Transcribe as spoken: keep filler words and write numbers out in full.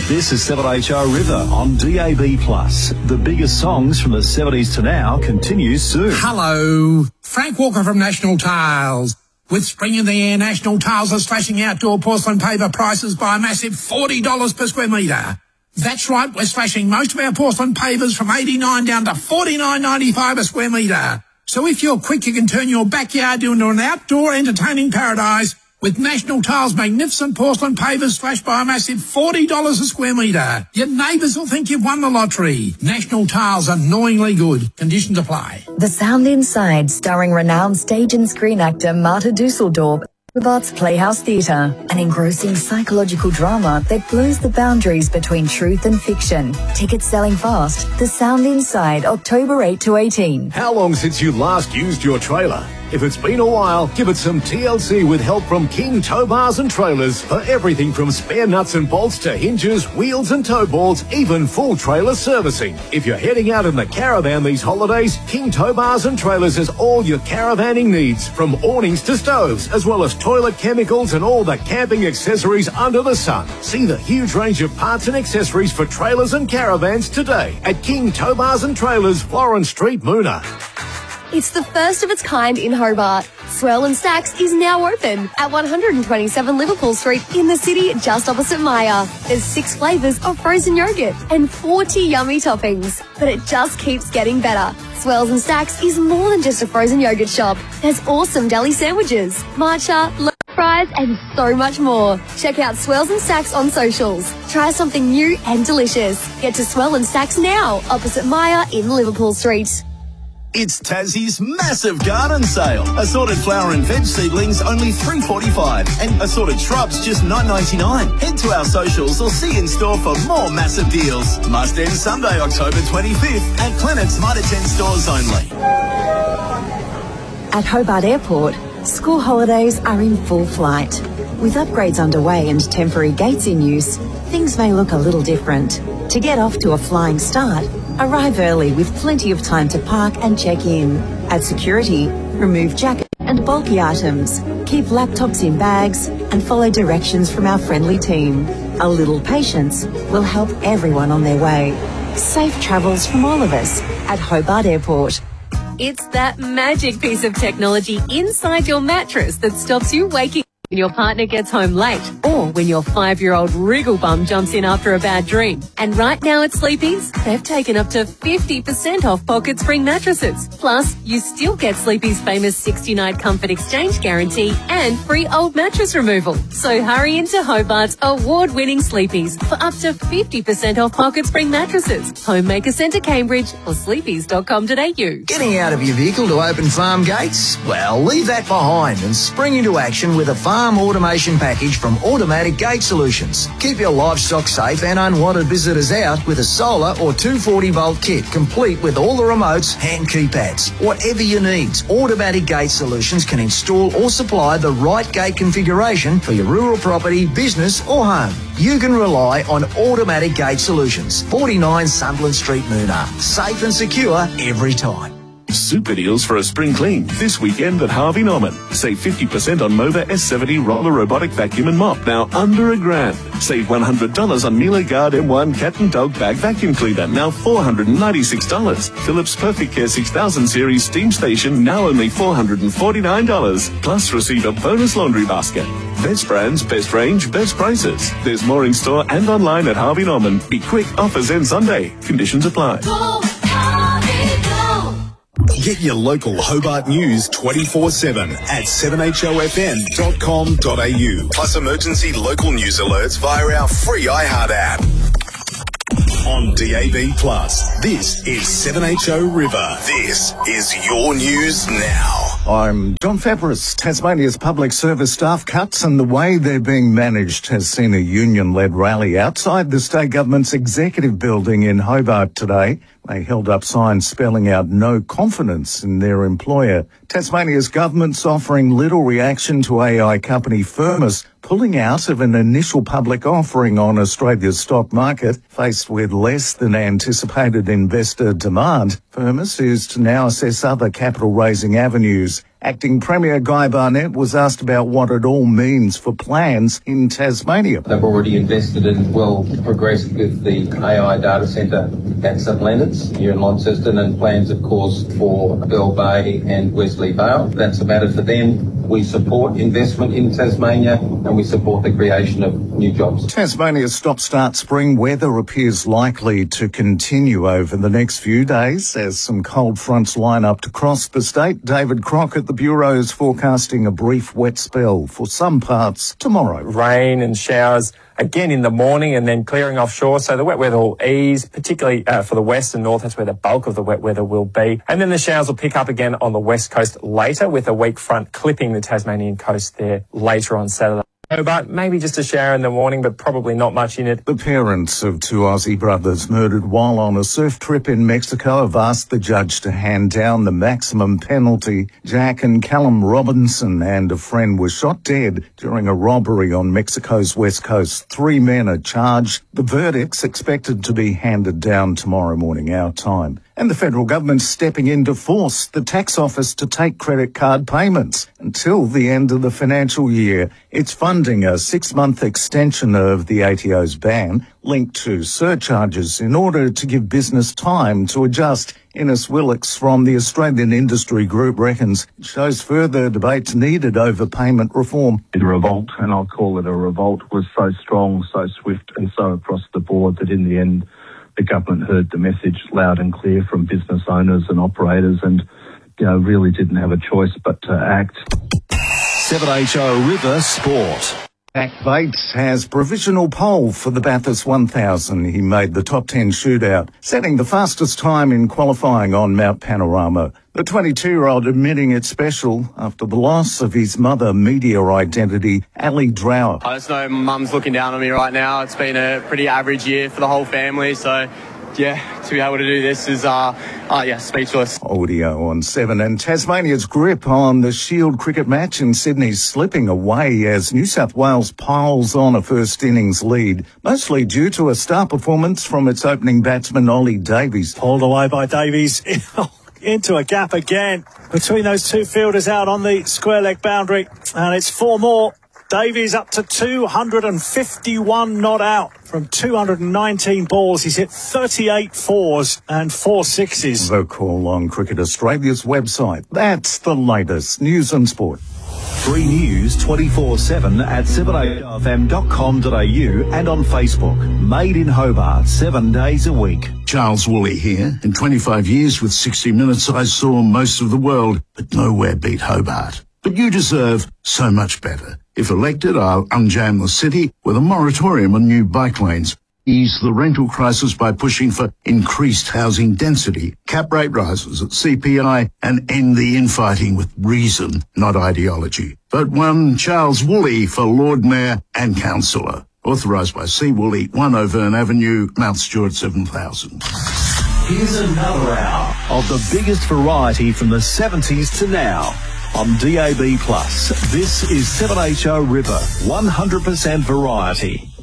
This is seven H O River on D A B plus. The biggest songs from the seventies to now continues soon. Hello, Frank Walker from National Tiles. With spring in the air, National Tiles are slashing outdoor porcelain paver prices by a massive forty dollars per square metre. That's right, we're slashing most of our porcelain pavers from eighty-nine dollars down to forty-nine ninety-five a square metre. So if you're quick, you can turn your backyard into an outdoor entertaining paradise with National Tiles' magnificent porcelain pavers slashed by a massive forty dollars a square metre. Your neighbours will think you've won the lottery. National Tiles, annoyingly good. Conditions apply. The Sound Inside, starring renowned stage and screen actor Marta Dusseldorp, Hobart's Playhouse Theatre, an engrossing psychological drama that blurs the boundaries between truth and fiction. Tickets selling fast. The Sound Inside, October eighth to eighteenth. How long since you last used your trailer? If it's been a while, give it some T L C with help from King Tow Bars and Trailers for everything from spare nuts and bolts to hinges, wheels and tow balls, even full trailer servicing. If you're heading out in the caravan these holidays, King Tow Bars and Trailers has all your caravanning needs, from awnings to stoves, as well as toilet chemicals and all the camping accessories under the sun. See the huge range of parts and accessories for trailers and caravans today at King Tow Bars and Trailers, Florence Street, Moona. It's the first of its kind in Hobart. Swirl and Stacks is now open at one twenty-seven Liverpool Street in the city just opposite Maya. There's six flavours of frozen yogurt and forty yummy toppings. But it just keeps getting better. Swirls and Stacks is more than just a frozen yogurt shop. There's awesome deli sandwiches, matcha, loaf fries and so much more. Check out Swirls and Stacks on socials. Try something new and delicious. Get to Swirl and Stacks now, opposite Maya in Liverpool Street. It's Tassie's massive garden sale. Assorted flower and veg seedlings only three forty-five, and assorted shrubs just nine ninety-nine. Head to our socials or see in store for more massive deals. Must end Sunday, October twenty-fifth at Planet's Mitre ten stores only. At Hobart Airport, school holidays are in full flight. With upgrades underway and temporary gates in use, things may look a little different. To get off to a flying start, arrive early with plenty of time to park and check in. At security, remove jackets and bulky items. Keep laptops in bags and follow directions from our friendly team. A little patience will help everyone on their way. Safe travels from all of us at Hobart Airport. It's that magic piece of technology inside your mattress that stops you waking when your partner gets home late, or when your five-year-old wriggle bum jumps in after a bad dream. And right now at Sleepy's, they've taken up to fifty percent off Pocket Spring mattresses. Plus, you still get Sleepy's famous sixty-night comfort exchange guarantee and free old mattress removal. So hurry into Hobart's award-winning Sleepy's for up to fifty percent off Pocket Spring mattresses. Homemaker Centre Cambridge or sleepys dot com dot a u. Getting out of your vehicle to open farm gates? Well, leave that behind and spring into action with a farm Farm automation package from Automatic Gate Solutions. Keep your livestock safe and unwanted visitors out with a solar or two forty volt kit, complete with all the remotes and keypads. Whatever your needs, Automatic Gate Solutions can install or supply the right gate configuration for your rural property, business or home. You can rely on Automatic Gate Solutions, forty-nine Sunderland Street, Moona. Safe and secure every time. Super deals for a spring clean this weekend at Harvey Norman. Save fifty percent on Mova S seventy roller robotic vacuum and mop, now under a grand. Save one hundred dollars on Miele Guard M one cat and dog bag vacuum cleaner, now four hundred ninety-six dollars. Philips Perfect Care six thousand series steam station, now only four hundred forty-nine dollars. Plus receive a bonus laundry basket. Best brands, best range, best prices. There's more in store and online at Harvey Norman. Be quick, offers end Sunday. Conditions apply. Go, Harvey, go. Get your local Hobart news twenty-four seven at seven H O F M dot com dot a u. Plus emergency local news alerts via our free iHeart app. On D A B plus, this is seven H O River. This is your news now. I'm John Fabris. Tasmania's public service staff cuts and the way they're being managed has seen a union-led rally outside the state government's executive building in Hobart today. They held up signs spelling out no confidence in their employer. Tasmania's government's offering little reaction to A I company Firmus pulling out of an initial public offering on Australia's stock market, faced with less than anticipated investor demand. Firmus is to now assess other capital-raising avenues. Acting Premier Guy Barnett was asked about what it all means for plans in Tasmania. They've already invested and well progressed with the A I data centre at St Leonard's here in Launceston, and plans, of course, for Bell Bay and Wesley Vale. That's a matter for them. We support investment in Tasmania and we support the creation of new jobs. Tasmania's stop-start spring weather appears likely to continue over the next few days as some cold fronts line up to cross the state. David Crockett, the Bureau, is forecasting a brief wet spell for some parts tomorrow. Rain and showers again in the morning and then clearing offshore. So the wet weather will ease, particularly uh, for the west and north. That's where the bulk of the wet weather will be. And then the showers will pick up again on the west coast later, with a weak front clipping the Tasmanian coast there later on Saturday. But maybe just a shower in the morning, but probably not much in it. The parents of two Aussie brothers murdered while on a surf trip in Mexico have asked the judge to hand down the maximum penalty. Jack and Callum Robinson and a friend were shot dead during a robbery on Mexico's west coast. Three men are charged. The verdict's expected to be handed down tomorrow morning, our time. And the federal government's stepping in to force the tax office to take credit card payments until the end of the financial year. It's funding a six-month extension of the A T O's ban linked to surcharges in order to give business time to adjust. Innes Willix from the Australian Industry Group reckons it shows further debates needed over payment reform. The revolt, and I'll call it a revolt, was so strong, so swift and so across the board that in the end the government heard the message loud and clear from business owners and operators and, you know, really didn't have a choice but to act. seven H O River Sport. Jack Bates has provisional pole for the Bathurst one thousand. He made the top ten shootout, setting the fastest time in qualifying on Mount Panorama. The twenty-two-year-old admitting it's special after the loss of his mother media identity, Ali Drower. I just know Mum's looking down on me right now. It's been a pretty average year for the whole family, so yeah, to be able to do this is, uh, uh, yeah, speechless. Audio on seven, and Tasmania's grip on the Shield cricket match in Sydney slipping away as New South Wales piles on a first innings lead, mostly due to a star performance from its opening batsman, Ollie Davies. Pulled away by Davies into a gap again between those two fielders out on the square leg boundary, and it's four more. Davies up to two hundred fifty-one not out from two hundred nineteen balls. He's hit thirty-eight fours and four sixes. The call on Cricket Australia's website. That's the latest news and sport. Free news twenty-four seven at seven H O F M dot com dot a u and on Facebook. Made in Hobart, seven days a week. Charles Woolley here. In twenty-five years with sixty minutes, I saw most of the world, but nowhere beat Hobart. But you deserve so much better. If elected, I'll unjam the city with a moratorium on new bike lanes, ease the rental crisis by pushing for increased housing density, cap rate rises at C P I, and end the infighting with reason, not ideology. Vote one Charles Woolley for Lord Mayor and Councillor. Authorised by C. Woolley, one O'Verne Avenue, Mount Stewart, seven thousand. Here's another hour of the biggest variety from the seventies to now. On D A B plus, this is seven H O River, one hundred percent variety.